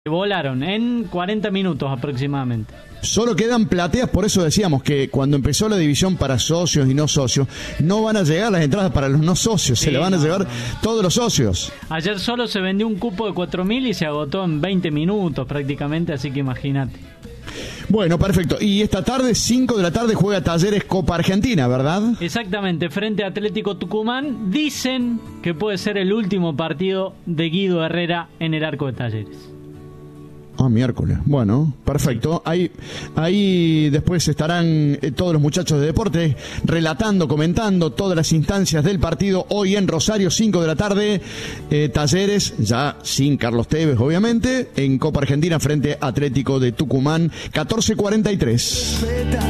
Volaron en 40 minutos aproximadamente. Solo quedan plateas, por eso decíamos que cuando empezó la división para socios y no socios, no van a llegar las entradas para los no socios, se le van a llevar todos los socios. Ayer solo se vendió un cupo de 4.000 y se agotó en 20 minutos prácticamente, así que imagínate. Bueno, perfecto. Y esta tarde, 5 de la tarde, juega Talleres Copa Argentina, ¿verdad? Exactamente, frente a Atlético Tucumán. Dicen que puede ser el último partido de Guido Herrera en el arco de Talleres. Miércoles. Bueno, perfecto. Ahí después estarán todos los muchachos de deporte relatando, comentando todas las instancias del partido hoy en Rosario, 5 de la tarde. Talleres, ya sin Carlos Tevez, obviamente, en Copa Argentina frente a Atlético de Tucumán, 14:43.